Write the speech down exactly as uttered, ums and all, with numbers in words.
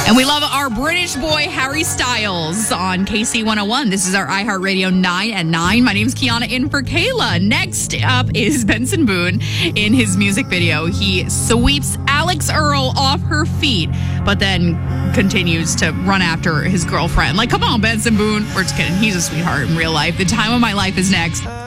And we love our British boy, Harry Styles, on K C one oh one. This is our iHeartRadio nine at nine. My name's Kiana, in for Kayla. Next up is Benson Boone in his music video. He sweeps Alex Earl off her feet, but then continues to run after his girlfriend. Like, come on, Benson Boone. We're just kidding. He's a sweetheart in real life. The Time of My Life is next.